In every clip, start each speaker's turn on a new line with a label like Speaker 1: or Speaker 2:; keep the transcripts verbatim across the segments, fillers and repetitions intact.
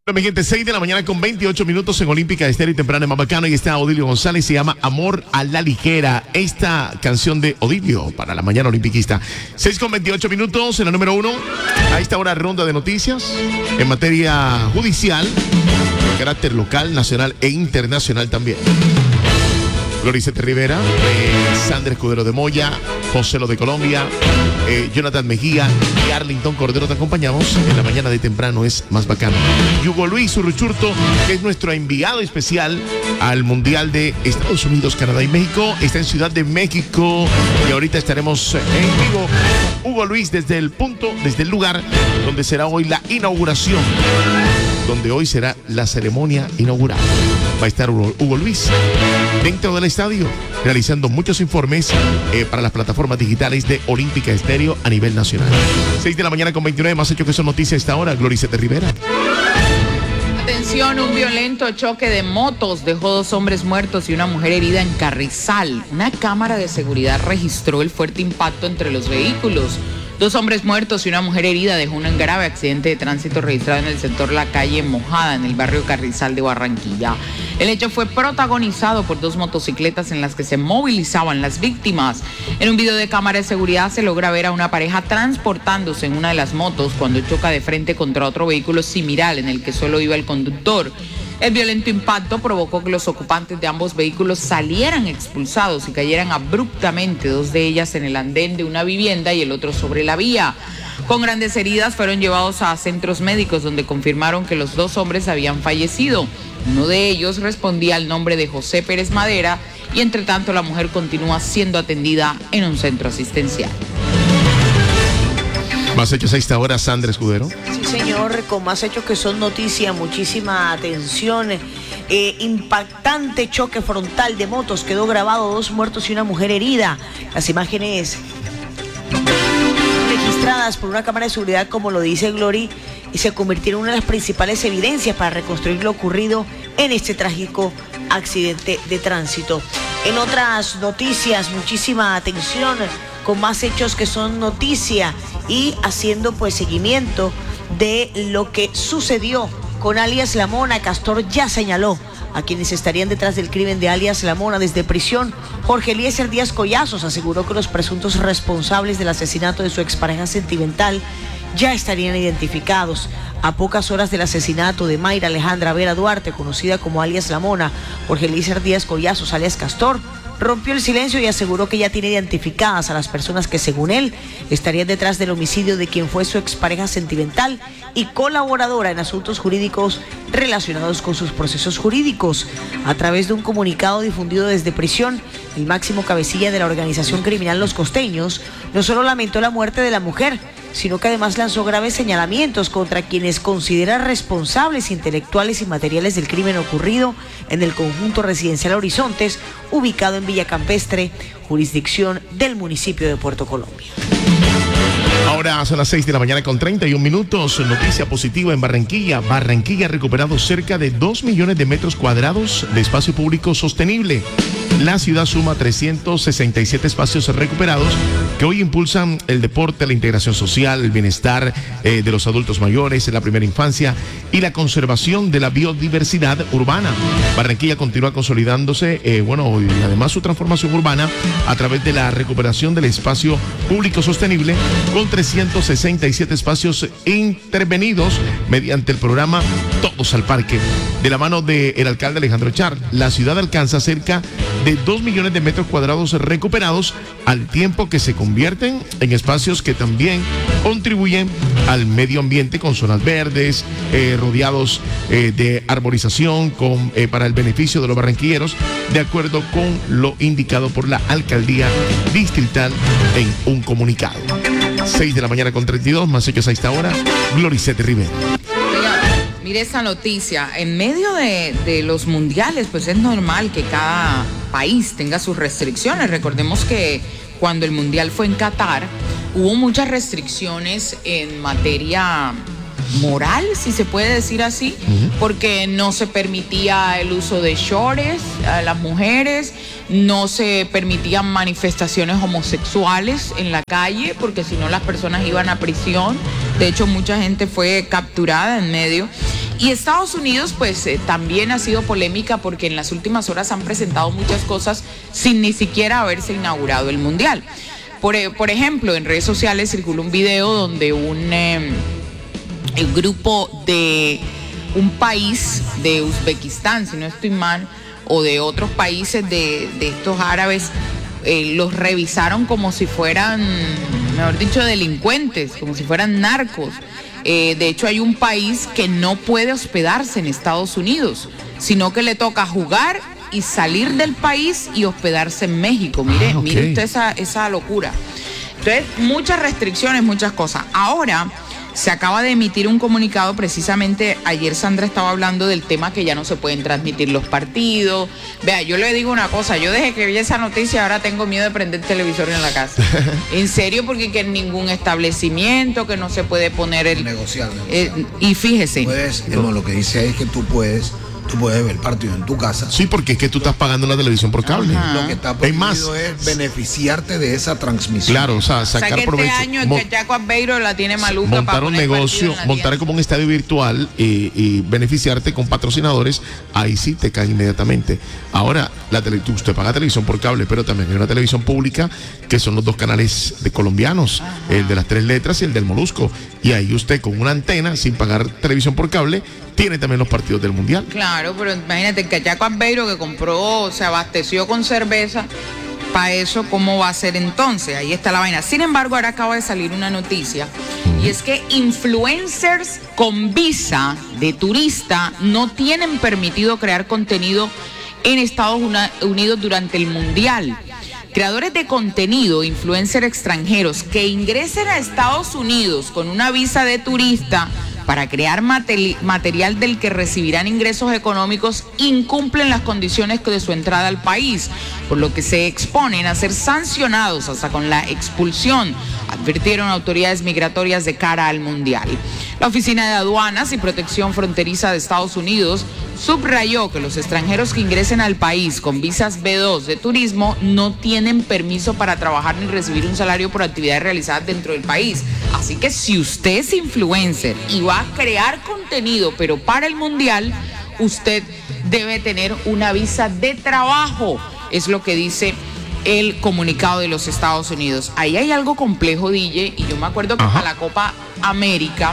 Speaker 1: Mi gente, seis de la mañana con veintiocho minutos en Olímpica Estéreo y temprano en Mabacano. Y está Odilio González, se llama Amor a la Ligera. Esta canción de Odilio para la mañana olimpiquista. seis con veintiocho minutos en la número uno. A esta hora, ronda de noticias en materia judicial, de carácter local, nacional e internacional también. Gloricete Rivera, eh, Sandra Escudero de Moya, José Lo de Colombia, eh, Jonathan Mejía y Arlington Cordero te acompañamos en la mañana de temprano, es más bacano. Y Hugo Luis Urruchurto, que es nuestro enviado especial al Mundial de Estados Unidos, Canadá y México, está en Ciudad de México y ahorita estaremos en vivo. Hugo Luis desde el punto, desde el lugar donde será hoy la inauguración, donde hoy será la ceremonia inaugural. Va a estar Hugo, Hugo Luis dentro del estadio realizando muchos informes eh, para las plataformas digitales de Olímpica Estéreo a nivel nacional. seis de la mañana con veintinueve, más hecho que son noticias a esta hora. Gloricete Rivera.
Speaker 2: Atención, un violento choque de motos dejó dos hombres muertos y una mujer herida en Carrizal. Una cámara de seguridad registró el fuerte impacto entre los vehículos. Dos hombres muertos y una mujer herida dejó un grave accidente de tránsito registrado en el sector La Calle Mojada, en el barrio Carrizal de Barranquilla. El hecho fue protagonizado por dos motocicletas en las que se movilizaban las víctimas. En un video de cámara de seguridad se logra ver a una pareja transportándose en una de las motos cuando choca de frente contra otro vehículo similar en el que solo iba el conductor. El violento impacto provocó que los ocupantes de ambos vehículos salieran expulsados y cayeran abruptamente, dos de ellas en el andén de una vivienda y el otro sobre la vía. Con grandes heridas fueron llevados a centros médicos donde confirmaron que los dos hombres habían fallecido. Uno de ellos respondía al nombre de José Pérez Madera y entre tanto la mujer continúa siendo atendida en un centro asistencial.
Speaker 1: Más hechos a esta hora, Sandra Escudero.
Speaker 3: Sí, señor, con más hechos que son noticia, muchísima atención. Eh, impactante choque frontal de motos, quedó grabado, dos muertos y una mujer herida. Las imágenes registradas por una cámara de seguridad, como lo dice Glory, y se convirtieron en una de las principales evidencias para reconstruir lo ocurrido en este trágico accidente de tránsito. En otras noticias, muchísima atención, con más hechos que son noticia y haciendo pues seguimiento de lo que sucedió con alias La Mona. Castor ya señaló a quienes estarían detrás del crimen de alias La Mona desde prisión. Jorge Eliezer Díaz Collazos aseguró que los presuntos responsables del asesinato de su expareja sentimental ya estarían identificados. A pocas horas del asesinato de Mayra Alejandra Vera Duarte, conocida como alias La Mona, Jorge Eliezer Díaz Collazos, alias Castor, rompió el silencio y aseguró que ya tiene identificadas a las personas que, según él, estarían detrás del homicidio de quien fue su expareja sentimental y colaboradora en asuntos jurídicos relacionados con sus procesos jurídicos. A través de un comunicado difundido desde prisión, el máximo cabecilla de la organización criminal Los Costeños no solo lamentó la muerte de la mujer, sino que además lanzó graves señalamientos contra quienes considera responsables intelectuales y materiales del crimen ocurrido en el conjunto residencial Horizontes, ubicado en Villa Campestre, jurisdicción del municipio de Puerto Colombia.
Speaker 1: Ahora son las seis de la mañana con treinta y un minutos. Noticia positiva en Barranquilla. Barranquilla ha recuperado cerca de dos millones de metros cuadrados de espacio público sostenible. La ciudad suma trescientos sesenta y siete espacios recuperados que hoy impulsan el deporte, la integración social, el bienestar eh, de los adultos mayores, la primera infancia y la conservación de la biodiversidad urbana. Barranquilla continúa consolidándose, eh, bueno, y además su transformación urbana a través de la recuperación del espacio público sostenible con trescientos sesenta y siete espacios intervenidos mediante el programa Todos al Parque. De la mano del alcalde Alejandro Char, la ciudad alcanza cerca de dos millones de metros cuadrados recuperados, al tiempo que se convierten en espacios que también contribuyen al medio ambiente con zonas verdes, eh, rodeados eh, de arborización con, eh, para el beneficio de los barranquilleros, de acuerdo con lo indicado por la alcaldía distrital en un comunicado. seis de la mañana con treinta y dos, más hechos a esta hora. Gloricete Rivera.
Speaker 2: Mire esta noticia, en medio de, de los mundiales, pues es normal que cada país tenga sus restricciones. Recordemos que cuando el mundial fue en Qatar, hubo muchas restricciones en materia moral, si se puede decir así, uh-huh. porque no se permitía el uso de shorts a las mujeres, no se permitían manifestaciones homosexuales en la calle, porque si no las personas iban a prisión. De hecho, mucha gente fue capturada en medio. Y Estados Unidos, pues eh, también ha sido polémica porque en las últimas horas han presentado muchas cosas sin ni siquiera haberse inaugurado el Mundial. Por, por ejemplo, en redes sociales circuló un video donde un eh, el grupo de un país de Uzbekistán, si no estoy mal, o de otros países de, de estos árabes, eh, los revisaron como si fueran, mejor dicho, delincuentes, como si fueran narcos. Eh, de hecho, hay un país que no puede hospedarse en Estados Unidos, sino que le toca jugar y salir del país y hospedarse en México. Mire, ah, okay. mire usted esa, esa locura. Entonces, muchas restricciones, muchas cosas. Ahora se acaba de emitir un comunicado, precisamente ayer Sandra estaba hablando del tema que ya no se pueden transmitir los partidos. Vea, yo le digo una cosa, yo desde que vi esa noticia ahora tengo miedo de prender el televisor en la casa. En serio, porque que en ningún establecimiento, que no se puede poner el...
Speaker 4: Negociar. negociar.
Speaker 2: Eh, y fíjese.
Speaker 4: Puedes, no, lo que dice ahí es que tú puedes... Tú puedes ver el partido en tu casa.
Speaker 1: Sí, porque es que tú estás pagando la televisión por cable.
Speaker 4: Ajá. Lo que está prohibido es beneficiarte de esa transmisión.
Speaker 1: Claro, o sea, sacar
Speaker 2: o sea que
Speaker 1: provecho.
Speaker 2: Este año el Cachaco Aveiro la tiene maluca.
Speaker 1: Montar
Speaker 2: para
Speaker 1: un negocio, montar como un estadio virtual y, y beneficiarte con patrocinadores, ahí sí te cae inmediatamente. Ahora, la tele, usted paga televisión por cable, pero también hay una televisión pública que son los dos canales de colombianos, ajá, el de las tres letras y el del Molusco. Y ahí usted con una antena, sin pagar televisión por cable, tiene también los partidos del Mundial.
Speaker 2: Claro, pero imagínate, el Cachaco Aveiro que compró, se abasteció con cerveza, para eso, ¿cómo va a ser entonces? Ahí está la vaina. Sin embargo, ahora acaba de salir una noticia, uh-huh, y es que influencers con visa de turista no tienen permitido crear contenido en Estados Unidos durante el Mundial. Creadores de contenido, influencers extranjeros que ingresen a Estados Unidos con una visa de turista para crear materi- material del que recibirán ingresos económicos, incumplen las condiciones de su entrada al país, por lo que se exponen a ser sancionados hasta con la expulsión, advirtieron autoridades migratorias de cara al Mundial. La Oficina de Aduanas y Protección Fronteriza de Estados Unidos subrayó que los extranjeros que ingresen al país con visas B dos de turismo no tienen permiso para trabajar ni recibir un salario por actividades realizadas dentro del país. Así que si usted es influencer y va a crear contenido, pero para el Mundial, usted debe tener una visa de trabajo, es lo que dice el comunicado de los Estados Unidos. Ahí hay algo complejo, D J, y yo me acuerdo que para la Copa América,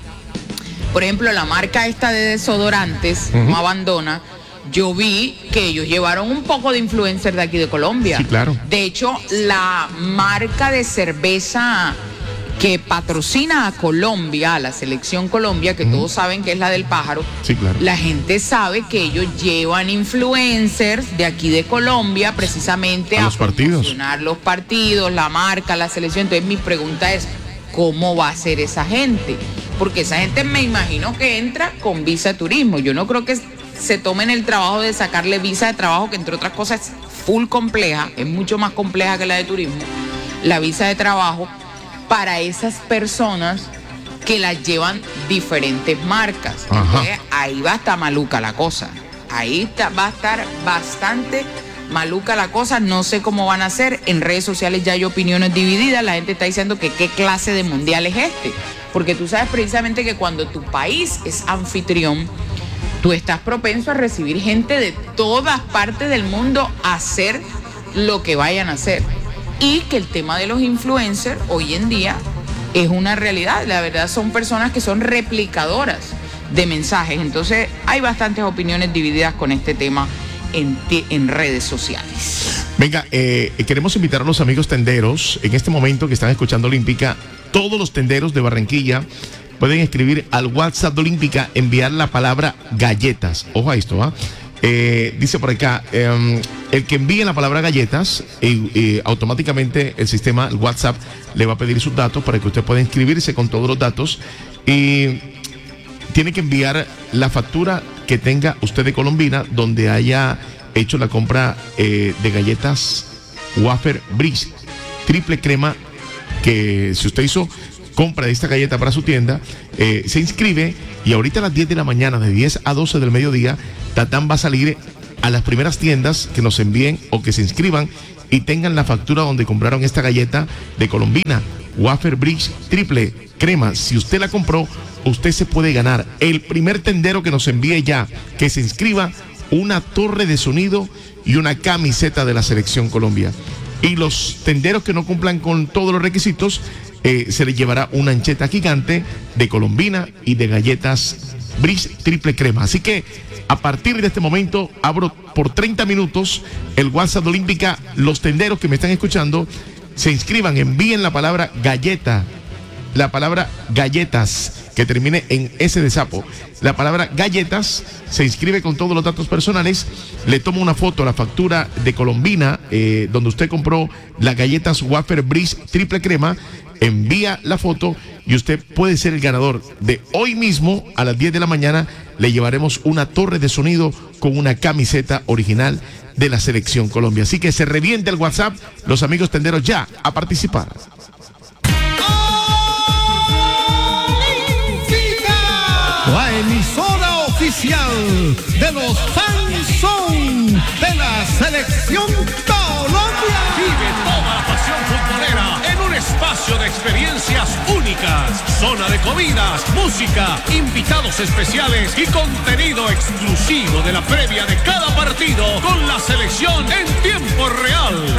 Speaker 2: por ejemplo, la marca esta de desodorantes, uh-huh, no abandona, yo vi que ellos llevaron un poco de influencer de aquí de Colombia.
Speaker 1: Sí, claro.
Speaker 2: De hecho, la marca de cerveza que patrocina a Colombia, a la selección Colombia, que uh-huh, todos saben que es la del pájaro,
Speaker 1: sí, claro,
Speaker 2: la gente sabe que ellos llevan influencers de aquí de Colombia precisamente
Speaker 1: a,
Speaker 2: a
Speaker 1: los partidos,
Speaker 2: promocionar los partidos, la marca, la selección. Entonces mi pregunta es, ¿cómo va a ser esa gente? Porque esa gente me imagino que entra con visa de turismo. Yo no creo que se tomen el trabajo de sacarle visa de trabajo, que entre otras cosas es full compleja, es mucho más compleja que la de turismo, la visa de trabajo, para esas personas que las llevan diferentes marcas. Entonces, ahí va a estar maluca la cosa. Ahí está, va a estar bastante maluca la cosa. No sé cómo van a ser. En redes sociales ya hay opiniones divididas. La gente está diciendo que qué clase de mundial es este. Porque tú sabes precisamente que cuando tu país es anfitrión, tú estás propenso a recibir gente de todas partes del mundo a hacer lo que vayan a hacer. Y que el tema de los influencers hoy en día es una realidad. La verdad, son personas que son replicadoras de mensajes. Entonces hay bastantes opiniones divididas con este tema en, en redes sociales.
Speaker 1: Venga, eh, queremos invitar a los amigos tenderos en este momento que están escuchando Olímpica. Todos los tenderos de Barranquilla pueden escribir al WhatsApp de Olímpica, enviar la palabra galletas. Ojo a esto, ¿ah? ¿eh? Eh, dice por acá, eh, el que envíe la palabra galletas, eh, eh, automáticamente el sistema, el WhatsApp, le va a pedir sus datos para que usted pueda inscribirse con todos los datos y tiene que enviar la factura que tenga usted de Colombina, donde haya hecho la compra eh, de galletas Wafer Breeze, triple crema, que si usted hizo compra de esta galleta para su tienda, eh, se inscribe y ahorita a las diez de la mañana, de diez a doce del mediodía, Tatán va a salir a las primeras tiendas que nos envíen o que se inscriban y tengan la factura donde compraron esta galleta de Colombina. Wafer Bridge triple crema. Si usted la compró, usted se puede ganar. El primer tendero que nos envíe ya, que se inscriba, una torre de sonido y una camiseta de la Selección Colombia. Y los tenderos que no cumplan con todos los requisitos, eh, se les llevará una ancheta gigante de colombina y de galletas Bridge triple crema. Así que a partir de este momento abro por treinta minutos el WhatsApp de Olímpica. Los tenderos que me están escuchando se inscriban, envíen la palabra galleta, la palabra galletas, que termine en S de sapo. La palabra galletas, se inscribe con todos los datos personales, le toma una foto a la factura de Colombina, eh, donde usted compró las galletas Wafer Bridge triple crema, envía la foto y usted puede ser el ganador de hoy mismo. A las diez de la mañana le llevaremos una torre de sonido con una camiseta original de la Selección Colombia. Así que se reviente el WhatsApp, los amigos tenderos, ya a participar.
Speaker 5: La emisora oficial de los Sansón de la Selección Colombia.
Speaker 6: Vive toda la pasión futbolera en un espacio de experiencias únicas. Zona de comidas, música, invitados especiales y contenido exclusivo de la previa de cada partido con la selección en tiempo real.